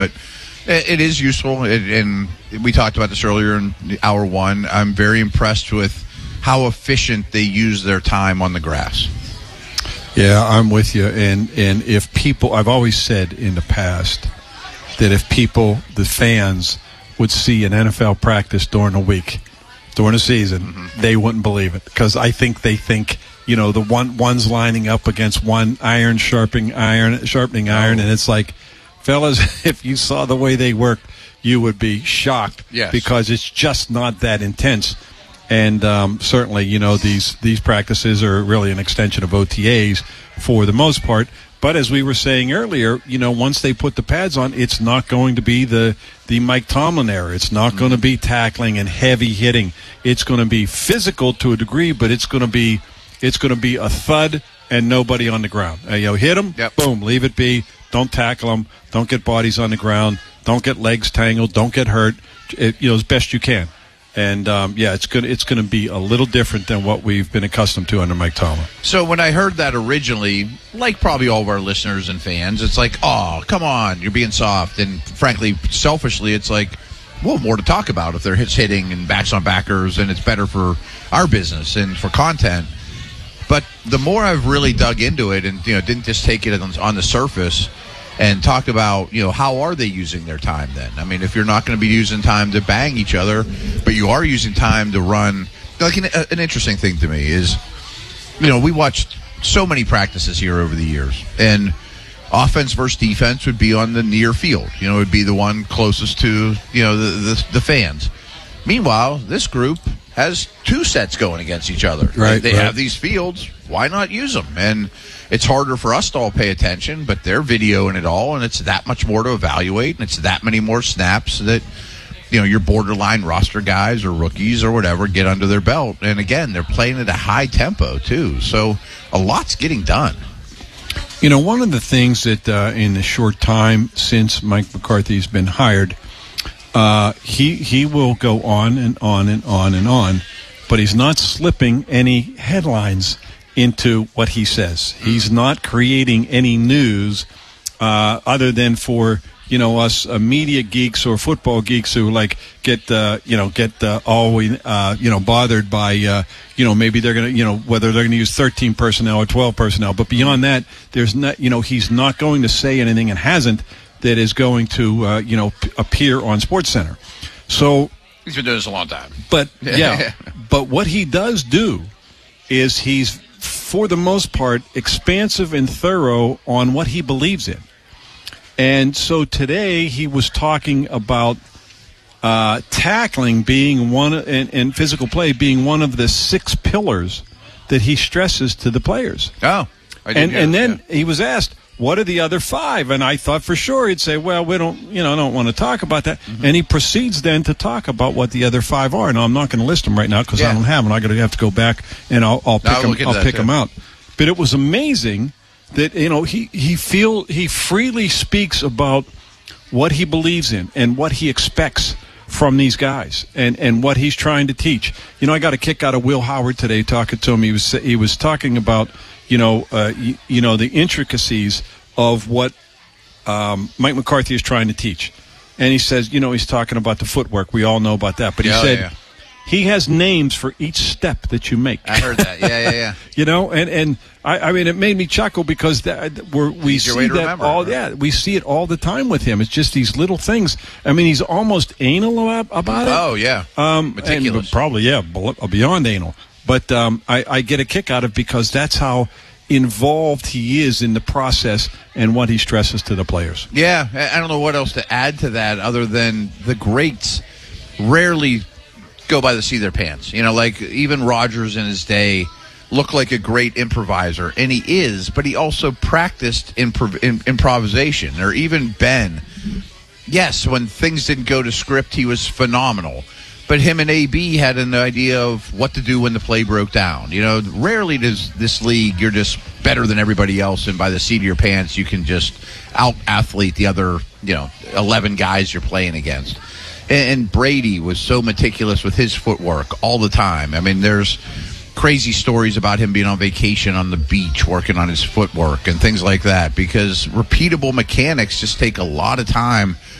But it is useful, and we talked about this earlier in hour one. I'm very impressed with how efficient they use their time on the grass. Yeah, I'm with you. And if people, I've always said in the past that if people, the fans, would see an NFL practice during the week, during the season, they wouldn't believe it. Because I think they think, the one's lining up against one, iron sharpening iron, and it's like, fellas, if you saw the way they work, you would be shocked. Yes. Because it's just not that intense. And certainly, these practices are really an extension of OTAs for the most part. But as we were saying earlier, once they put the pads on, it's not going to be the Mike Tomlin era. It's not going to be tackling and heavy hitting. It's going to be physical to a degree, but it's going to be a thud and nobody on the ground. Hit them, boom, leave it be. Don't tackle them. Don't get bodies on the ground. Don't get legs tangled. Don't get hurt. As best you can. And it's going to be a little different than what we've been accustomed to under Mike Tomlin. So when I heard that originally, like probably all of our listeners and fans, it's like, oh, come on, you're being soft. And frankly, selfishly, it's like, well, more to talk about if they're hitting and backs on backers, and it's better for our business and for content. But the more I've really dug into it and didn't just take it on the surface and talk about, how are they using their time then? I mean, if you're not going to be using time to bang each other, but you are using time to run. Like an interesting thing to me is, we watched so many practices here over the years, and offense versus defense would be on the near field. It would be the one closest to, the fans. Meanwhile, this group has two sets going against each other. Right, they have these fields. Why not use them? And it's harder for us to all pay attention, but they're videoing it all, and it's that much more to evaluate, and it's that many more snaps that, your borderline roster guys or rookies or whatever get under their belt. And again, they're playing at a high tempo too. So a lot's getting done. One of the things that in the short time since Mike McCarthy's been hired, he will go on and on and on and on, but he's not slipping any headlines into what he says. He's not creating any news other than for us media geeks or football geeks who get bothered by maybe they're going whether they're going to use 13 personnel or 12 personnel. But beyond that, there's not he's not going to say anything and hasn't that is going to appear on SportsCenter. So he's been doing this a long time. But but what he does do is he's, for the most part, expansive and thorough on what he believes in. And so today he was talking about tackling being one and physical play being one of the 6 pillars that he stresses to the players. Oh, and then he was asked, what are the other 5? And I thought for sure he'd say, well, we don't want to talk about that. Mm-hmm. And he proceeds then to talk about what the other 5 are. Now, I'm not going to list them right now because I don't have them. I'm going to have to go back and I'll pick them out. But it was amazing that, he freely speaks about what he believes in and what he expects from these guys and what he's trying to teach. I got a kick out of Will Howard today talking to him. He was talking about the intricacies of what Mike McCarthy is trying to teach. And he says, he's talking about the footwork. We all know about that. But he said he has names for each step that you make. I heard that. Yeah. And I mean, it made me chuckle because we see that all. Yeah, we see it all the time with him. It's just these little things. I mean, he's almost anal about it. Oh, yeah. Meticulous. Probably, beyond anal. But I get a kick out of it because that's how involved he is in the process and what he stresses to the players. Yeah, I don't know what else to add to that other than the greats rarely go by the seat of their pants. Even Rodgers in his day looked like a great improviser, and he is, but he also practiced improvisation. Or even Ben. Yes, when things didn't go to script, he was phenomenal. But him and AB had an idea of what to do when the play broke down. Rarely does this league, you're just better than everybody else, and by the seat of your pants, you can just out-athlete the other, 11 guys you're playing against. And Brady was so meticulous with his footwork all the time. I mean, there's crazy stories about him being on vacation on the beach working on his footwork and things like that, because repeatable mechanics just take a lot of time